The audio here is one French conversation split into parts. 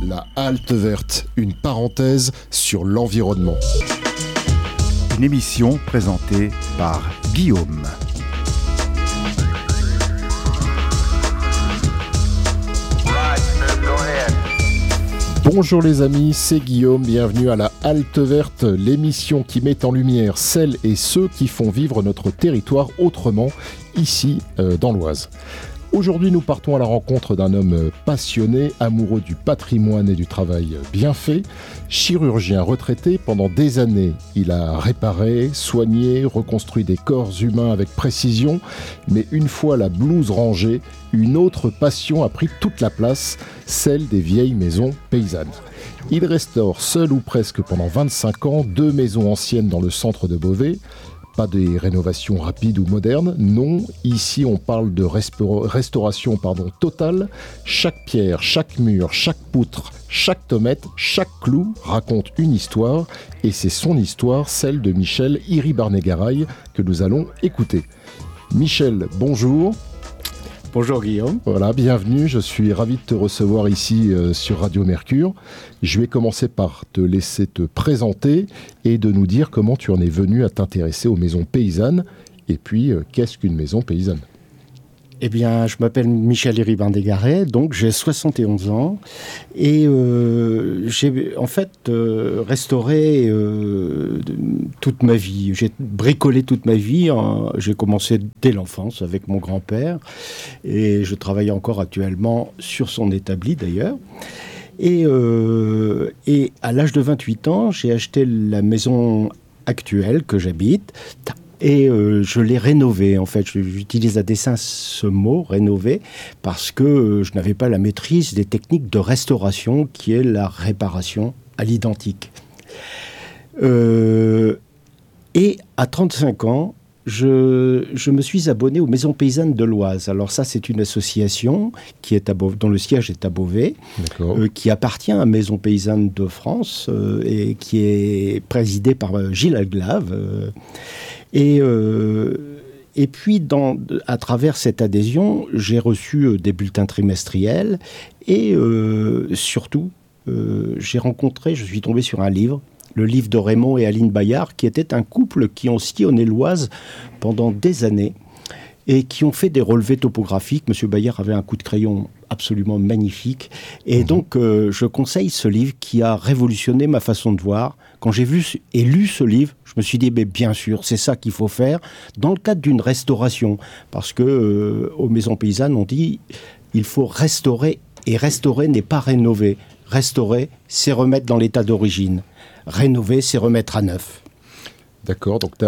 La halte verte, une parenthèse sur l'environnement. Une émission présentée par Guillaume. Bonjour les amis, c'est Guillaume, bienvenue à la Halte Verte, l'émission qui met en lumière celles et ceux qui font vivre notre territoire autrement, ici dans l'Oise. Aujourd'hui, nous partons à la rencontre d'un homme passionné, amoureux du patrimoine et du travail bien fait. Chirurgien retraité, pendant des années, il a réparé, soigné, reconstruit des corps humains avec précision. Mais une fois la blouse rangée, une autre passion a pris toute la place, celle des vieilles maisons paysannes. Il restaure seul ou presque pendant 25 ans 2 maisons anciennes dans le centre de Beauvais. Pas des rénovations rapides ou modernes, non, ici on parle de restauration totale. Chaque pierre, chaque mur, chaque poutre, chaque tomate, chaque clou raconte une histoire, et c'est son histoire, celle de Michel Iribarné-Garay, que nous allons écouter. Michel, bonjour. Bonjour Guillaume. Voilà, bienvenue, je suis ravi de te recevoir ici sur Radio Mercure. Je vais commencer par te laisser te présenter et de nous dire comment tu en es venu à t'intéresser aux maisons paysannes et puis qu'est-ce qu'une maison paysanne ? Eh bien, je m'appelle Michel Iribarné-Garay, donc j'ai 71 ans et j'ai en fait restauré toute ma vie. J'ai bricolé toute ma vie. J'ai commencé dès l'enfance avec mon grand-père et je travaille encore actuellement sur son établi d'ailleurs. Et à l'âge de 28 ans, j'ai acheté la maison actuelle que j'habite. Et je l'ai rénové, en fait. J'utilise à dessein ce mot, rénové, parce que je n'avais pas la maîtrise des techniques de restauration, qui est la réparation à l'identique. Et à 35 ans, je me suis abonné aux Maisons Paysannes de l'Oise. Alors ça, c'est une association qui est dont le siège est à Beauvais, qui appartient à Maisons Paysannes de France et qui est présidée par Gilles Alglave. Et puis, à travers cette adhésion, j'ai reçu des bulletins trimestriels et surtout, je suis tombé sur un livre, le livre de Raymond et Aline Bayard, qui était un couple qui ont sillonné l'Oise pendant des années et qui ont fait des relevés topographiques. Monsieur Bayard avait un coup de crayon absolument magnifique. Et donc, je conseille ce livre qui a révolutionné ma façon de voir. Quand j'ai vu et lu ce livre, je me suis dit, mais bien sûr, c'est ça qu'il faut faire dans le cadre d'une restauration. Parce que aux maisons paysannes, on dit, il faut restaurer. Et restaurer n'est pas rénover. Restaurer, c'est remettre dans l'état d'origine. Rénover, c'est remettre à neuf. D'accord, donc,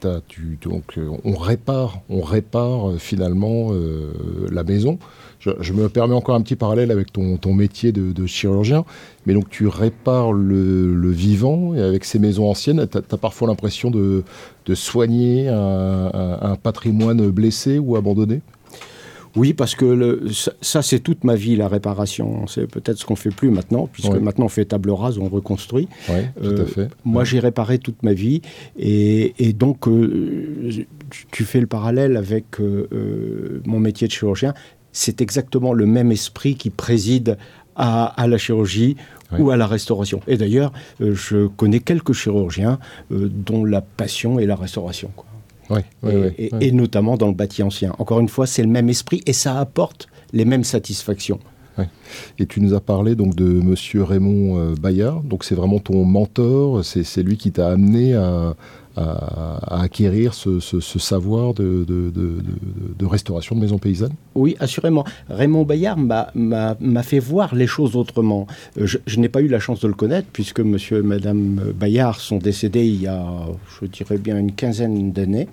on répare finalement la maison. Je me permets encore un petit parallèle avec ton métier de chirurgien, mais donc tu répares le vivant, et avec ces maisons anciennes, tu as parfois l'impression de soigner un patrimoine blessé ou abandonné ? Oui, parce que ça, c'est toute ma vie, la réparation. C'est peut-être ce qu'on ne fait plus maintenant, puisque maintenant on fait table rase, on reconstruit. Oui, tout à fait. Moi, j'ai réparé toute ma vie. Et donc, tu fais le parallèle avec mon métier de chirurgien. C'est exactement le même esprit qui préside à la chirurgie ou à la restauration. Et d'ailleurs, je connais quelques chirurgiens dont la passion est la restauration, quoi. Et notamment dans le bâti ancien. Encore une fois, c'est le même esprit et ça apporte les mêmes satisfactions. Ouais. Et tu nous as parlé donc de Monsieur Raymond Bayard. Donc c'est vraiment ton mentor, c'est lui qui t'a amené à acquérir ce savoir de restauration de maisons paysannes. Oui, assurément. Raymond Bayard m'a fait voir les choses autrement. Je n'ai pas eu la chance de le connaître puisque monsieur et madame Bayard sont décédés il y a, je dirais bien, une quinzaine d'années.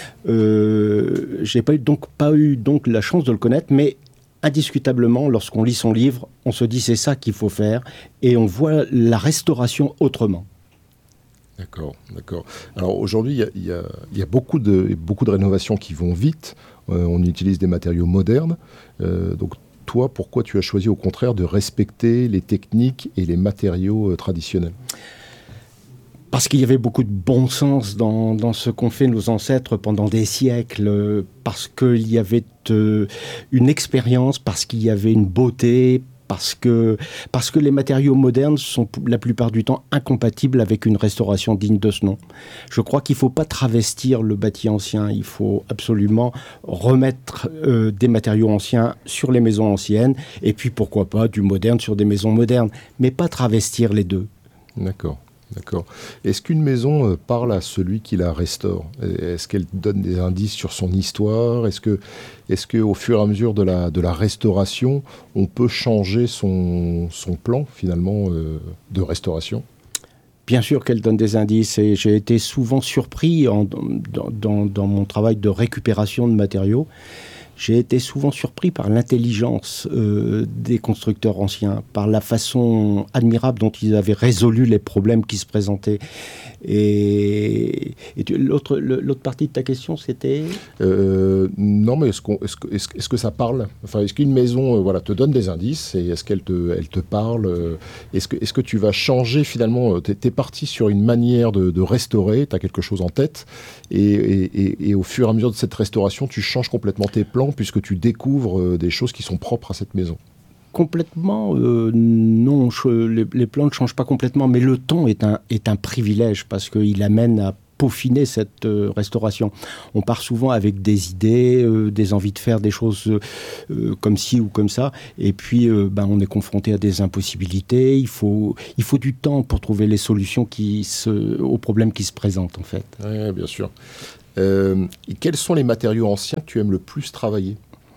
J'ai pas eu la chance de le connaître, mais indiscutablement, lorsqu'on lit son livre, on se dit c'est ça qu'il faut faire et on voit la restauration autrement. D'accord. Alors aujourd'hui, il y a beaucoup de rénovations qui vont vite. On utilise des matériaux modernes. Donc toi, pourquoi tu as choisi au contraire de respecter les techniques et les matériaux traditionnels ? Parce qu'il y avait beaucoup de bon sens dans ce qu'ont fait nos ancêtres pendant des siècles, parce qu'il y avait une expérience, parce qu'il y avait une beauté, parce que les matériaux modernes sont la plupart du temps incompatibles avec une restauration digne de ce nom. Je crois qu'il ne faut pas travestir le bâti ancien, il faut absolument remettre des matériaux anciens sur les maisons anciennes, et puis pourquoi pas du moderne sur des maisons modernes, mais pas travestir les deux. D'accord. Est-ce qu'une maison parle à celui qui la restaure ? Est-ce qu'elle donne des indices sur son histoire ? Est-ce que au fur et à mesure de la restauration, on peut changer son plan finalement de restauration ? Bien sûr qu'elle donne des indices, et j'ai été souvent surpris dans mon travail de récupération de matériaux. J'ai été souvent surpris par l'intelligence des constructeurs anciens, par la façon admirable dont ils avaient résolu les problèmes qui se présentaient. Et l'autre partie de ta question, c'était non, mais est-ce que ça parle ? Enfin, est-ce qu'une maison te donne des indices, et est-ce qu'elle te parle ? Est-ce que tu vas changer finalement ? T'es parti sur une manière de restaurer, tu as quelque chose en tête, et au fur et à mesure de cette restauration, tu changes complètement tes plans, puisque tu découvres des choses qui sont propres à cette maison. Complètement, non, les plans ne changent pas complètement, mais le temps est un privilège, parce qu'il amène à peaufiner cette restauration. On part souvent avec des idées, des envies de faire des choses comme ci ou comme ça, et puis on est confronté à des impossibilités. Il faut du temps pour trouver les solutions aux problèmes qui se présentent, en fait. Oui, bien sûr. Quels sont les matériaux anciens que tu aimes le plus travailler ?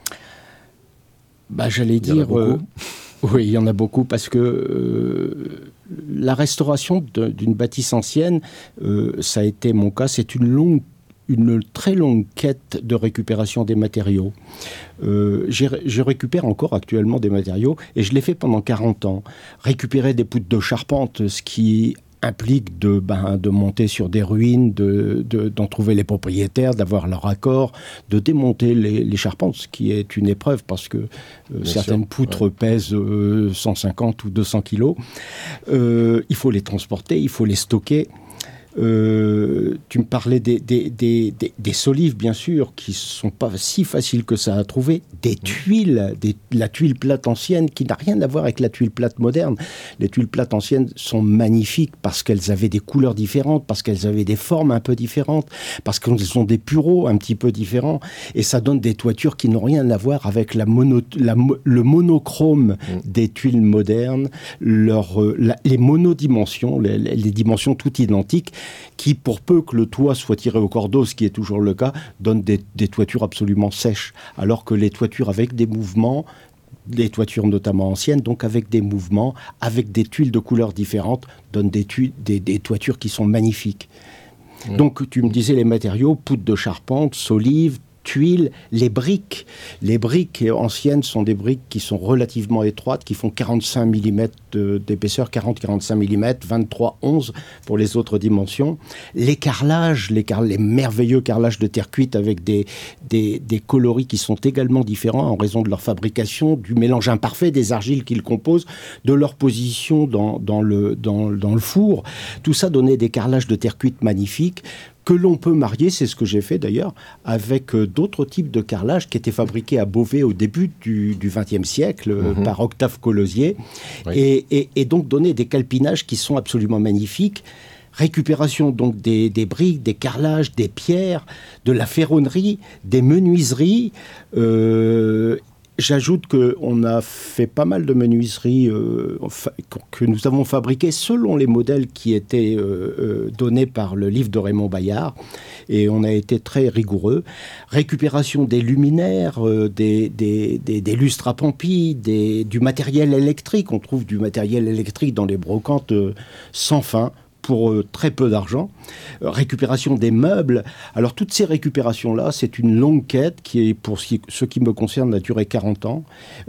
J'allais dire... oui, il y en a beaucoup, parce que la restauration d'une bâtisse ancienne, ça a été mon cas, c'est une très longue quête de récupération des matériaux. Je récupère encore actuellement des matériaux, et je l'ai fait pendant 40 ans. Récupérer des poutres de charpente, ce qui implique de monter sur des ruines, d'en trouver les propriétaires, d'avoir leur accord, de démonter les charpentes, ce qui est une épreuve, parce que certaines poutres pèsent 150 ou 200 kilos. Il faut les transporter, il faut les stocker. Tu me parlais des solives, bien sûr, qui ne sont pas si faciles que ça à trouver. Des tuiles, la tuile plate ancienne, qui n'a rien à voir avec la tuile plate moderne. Les tuiles plates anciennes sont magnifiques parce qu'elles avaient des couleurs différentes, parce qu'elles avaient des formes un peu différentes, parce qu'elles ont des pureaux un petit peu différents. Et ça donne des toitures qui n'ont rien à voir avec le monochrome des tuiles modernes, les monodimensions, les dimensions toutes identiques, qui, pour peu que le toit soit tiré au cordeau, ce qui est toujours le cas, donnent des toitures absolument sèches. Alors que les toitures avec des mouvements, les toitures notamment anciennes, donc avec des mouvements, avec des tuiles de couleurs différentes, donnent des toitures qui sont magnifiques. Donc tu me disais les matériaux, poutres de charpente, solives, tuiles, les briques. Les briques anciennes sont des briques qui sont relativement étroites, qui font 45 mm d'épaisseur, 40-45 mm, 23-11 pour les autres dimensions. Les carrelages, les merveilleux carrelages de terre cuite avec des coloris qui sont également différents en raison de leur fabrication, du mélange imparfait des argiles qu'ils composent, de leur position dans le four. Tout ça donnait des carrelages de terre cuite magnifiques, que l'on peut marier, c'est ce que j'ai fait d'ailleurs, avec d'autres types de carrelage qui étaient fabriqués à Beauvais au début du XXe siècle par Octave Collosier, et donc donner des calpinages qui sont absolument magnifiques. Récupération donc des briques, des carrelages, des pierres, de la ferronnerie, des menuiseries. J'ajoute qu'on a fait pas mal de menuiseries que nous avons fabriquées selon les modèles qui étaient donnés par le livre de Raymond Bayard, et on a été très rigoureux. Récupération des luminaires, des lustres à Pampy, du matériel électrique. On trouve du matériel électrique dans les brocantes sans fin, pour très peu d'argent. Récupération des meubles. Alors, toutes ces récupérations-là, c'est une longue quête qui, pour ce qui me concerne, a duré 40 ans.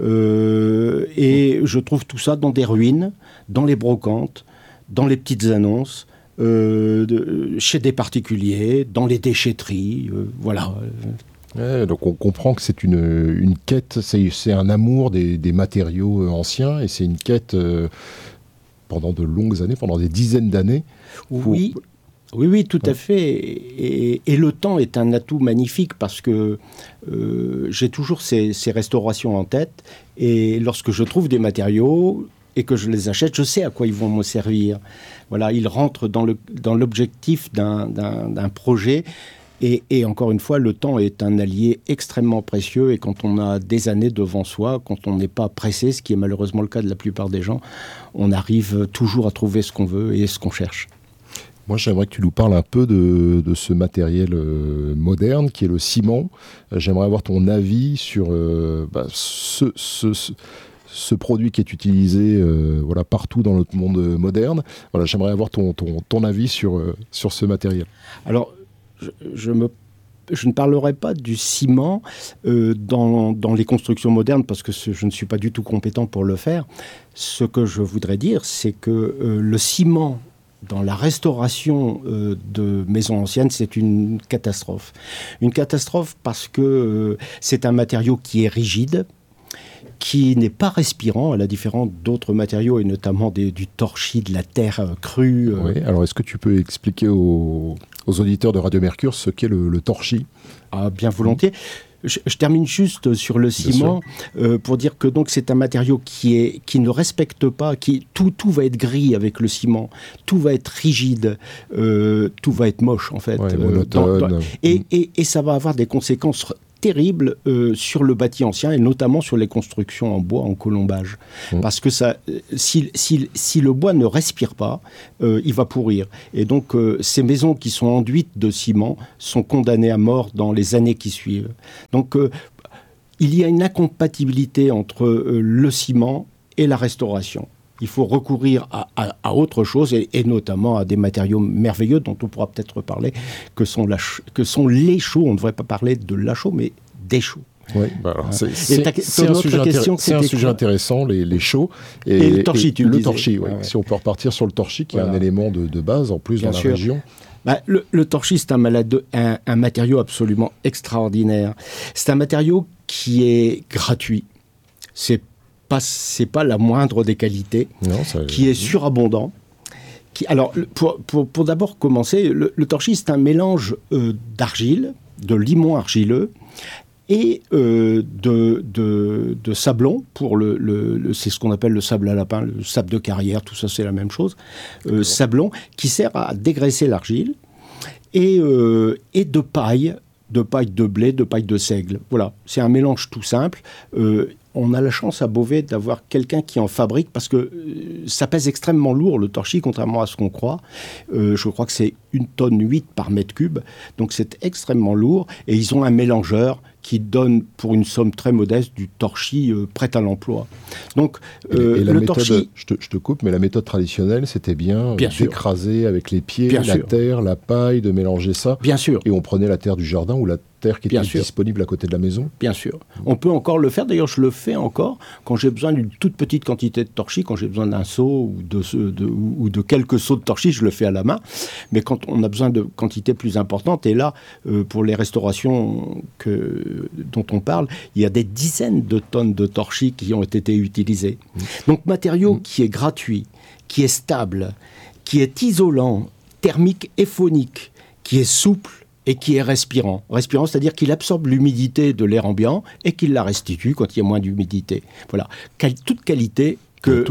Et je trouve tout ça dans des ruines, dans les brocantes, dans les petites annonces, chez des particuliers, dans les déchetteries. Voilà. Ouais, donc on comprend que c'est une quête, c'est un amour des matériaux anciens, et c'est une quête... pendant de longues années, pendant des dizaines d'années. Oui. Oui, tout à fait. Et le temps est un atout magnifique parce que j'ai toujours ces restaurations en tête. Et lorsque je trouve des matériaux et que je les achète, je sais à quoi ils vont me servir. Voilà, ils rentrent dans l'objectif d'un projet. Et encore une fois, le temps est un allié extrêmement précieux. Et quand on a des années devant soi, quand on n'est pas pressé, ce qui est malheureusement le cas de la plupart des gens, on arrive toujours à trouver ce qu'on veut et ce qu'on cherche. Moi, j'aimerais que tu nous parles un peu de ce matériel moderne qui est le ciment. J'aimerais avoir ton avis sur ce produit qui est utilisé partout dans notre monde moderne. Voilà, j'aimerais avoir ton avis sur ce matériel. Alors, je ne parlerai pas du ciment dans les constructions modernes parce que je ne suis pas du tout compétent pour le faire. Ce que je voudrais dire, c'est que le ciment dans la restauration de maisons anciennes, c'est une catastrophe. Une catastrophe parce que c'est un matériau qui est rigide, qui n'est pas respirant, à la différence d'autres matériaux, et notamment du torchis, de la terre crue. Oui, alors est-ce que tu peux expliquer aux auditeurs de Radio Mercure ce qu'est le torchis ? Ah, bien volontiers. Je termine juste sur le ciment pour dire que donc c'est un matériau qui ne respecte pas, tout va être gris avec le ciment, tout va être rigide, tout va être moche en fait. Ouais, monotone. Et ça va avoir des conséquences terribles sur le bâti ancien et notamment sur les constructions en bois, en colombage. Parce que si le bois ne respire pas, il va pourrir. Et donc ces maisons qui sont enduites de ciment sont condamnées à mort dans les années qui suivent. Donc il y a une incompatibilité entre le ciment et la restauration. Il faut recourir à autre chose et notamment à des matériaux merveilleux dont on pourra peut-être reparler, que sont les chaux. On ne devrait pas parler de la chaux, mais des chaux. Oui, c'est un sujet intéressant, les chaux. Et le torchis, tu le disais. Torchis, oui. Si on peut repartir sur le torchis, qui est un élément de base en plus dans la région. Le torchis, c'est un matériau absolument extraordinaire. C'est un matériau qui est gratuit. C'est pas la moindre des qualités, qui est surabondant. Alors, pour d'abord commencer, le torchis, c'est un mélange d'argile, de limon argileux et de sablon, c'est ce qu'on appelle le sable à lapin, le sable de carrière, tout ça c'est la même chose. Sablon qui sert à dégraisser l'argile et de paille de blé, de paille de seigle. Voilà, c'est un mélange tout simple. On a la chance à Beauvais d'avoir quelqu'un qui en fabrique parce que ça pèse extrêmement lourd, le torchis, contrairement à ce qu'on croit. Je crois que c'est 1,8 tonne par mètre cube, donc c'est extrêmement lourd. Et ils ont un mélangeur qui donne, pour une somme très modeste, du torchis prêt à l'emploi. Donc, le torchis... Je te coupe, mais la méthode traditionnelle, c'était bien d'écraser avec les pieds la terre, la paille, de mélanger ça. Bien sûr. Et on prenait la terre du jardin ou la terre qui était disponible à côté de la maison. Bien sûr. On peut encore le faire. D'ailleurs, je le fais encore quand j'ai besoin d'une toute petite quantité de torchis, quand j'ai besoin d'un seau ou de quelques seaux de torchis, je le fais à la main. Mais quand on a besoin de quantités plus importantes, et là, pour les restaurations dont on parle, il y a des dizaines de tonnes de torchis qui ont été utilisés. Donc, matériau qui est gratuit, qui est stable, qui est isolant, thermique et phonique, qui est souple, et qui est respirant. Respirant, c'est-à-dire qu'il absorbe l'humidité de l'air ambiant et qu'il la restitue quand il y a moins d'humidité. Voilà. Toute qualité que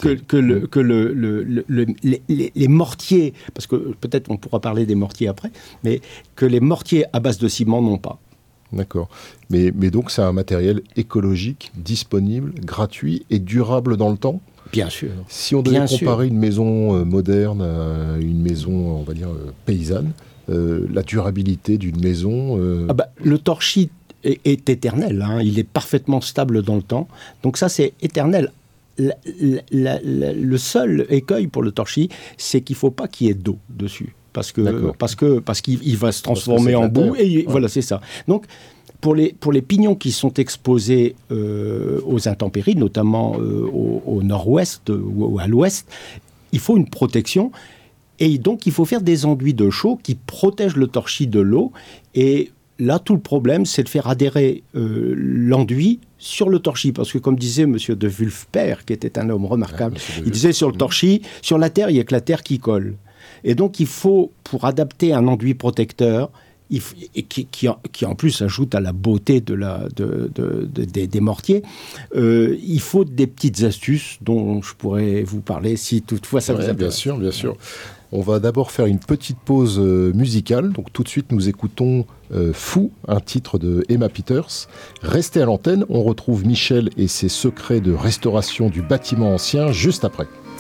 les mortiers, parce que peut-être on pourra parler des mortiers après, mais que les mortiers à base de ciment n'ont pas. D'accord. Mais donc c'est un matériel écologique, disponible, gratuit et durable dans le temps ? Bien sûr. Si on devait comparer une maison moderne à une maison, on va dire, paysanne, la durabilité d'une maison... le torchis est éternel, hein. Il est parfaitement stable dans le temps. Donc ça, c'est éternel. Le seul écueil pour le torchis, c'est qu'il ne faut pas qu'il y ait d'eau dessus. Parce qu'il va se transformer en boue. Et voilà, c'est ça. Donc, pour les pignons qui sont exposés aux intempéries, notamment au nord-ouest ou à l'ouest, il faut une protection. Et donc, il faut faire des enduits de chaux qui protègent le torchis de l'eau. Et là, tout le problème, c'est de faire adhérer l'enduit sur le torchis. Parce que, comme disait M. de Wulfper, qui était un homme remarquable, il disait sur le torchis, sur la terre, il n'y a que la terre qui colle. Et donc, il faut, pour adapter un enduit protecteur, qui en plus ajoute à la beauté des mortiers, il faut des petites astuces dont je pourrais vous parler si toutefois ça vous intéresse. Bien sûr. On va d'abord faire une petite pause musicale. Donc tout de suite, nous écoutons Fou, un titre de Emma Peters. Restez à l'antenne, on retrouve Michel et ses secrets de restauration du bâtiment ancien juste après.